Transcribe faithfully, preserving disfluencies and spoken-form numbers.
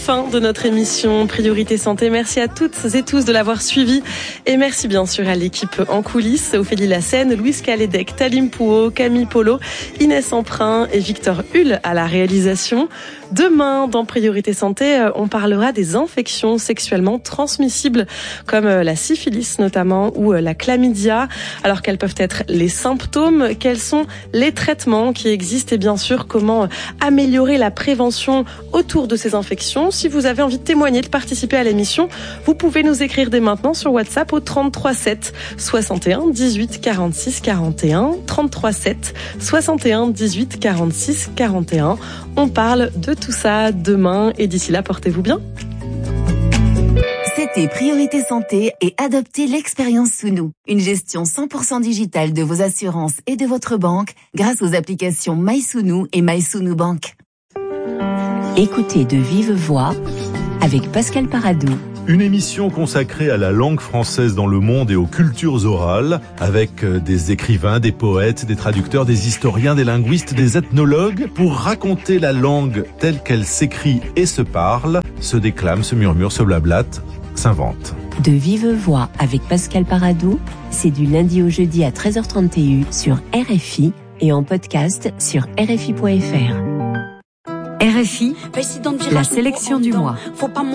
fin de notre émission Priorité Santé. Merci à toutes et tous de l'avoir suivi. Et merci bien sûr à l'équipe en coulisses, Ophélie Lassène, Louise Calédec, Talim Pouot, Camille Polo, Inès Emprunt et Victor Hull à la réalisation. Demain, dans Priorité Santé, on parlera des infections sexuellement transmissibles comme la syphilis notamment ou la chlamydia. Alors quels peuvent être les symptômes, quels sont les traitements qui existent et bien sûr comment améliorer la prévention autour de ces infections. Si vous avez envie de témoigner, de participer à l'émission, vous pouvez nous écrire dès maintenant sur WhatsApp au trente-trois sept soixante et un dix-huit quarante-six quarante et un trente-trois sept soixante et un dix-huit quarante-six quarante et un. On parle de tout ça demain et d'ici là, portez-vous bien. C'était Priorité Santé et adoptez l'expérience Sounou, une gestion cent pour cent digitale de vos assurances et de votre banque grâce aux applications MySounou et MySounou Bank. Écoutez de vive voix avec Pascal Paradou. Une émission consacrée à la langue française dans le monde et aux cultures orales, avec des écrivains, des poètes, des traducteurs, des historiens, des linguistes, des ethnologues, pour raconter la langue telle qu'elle s'écrit et se parle, se déclame, se murmure, se blablate, s'invente. De vive voix avec Pascal Paradou, c'est du lundi au jeudi à treize heures trente et un sur R F I et en podcast sur R F I point F R. R F I, la sélection du mois.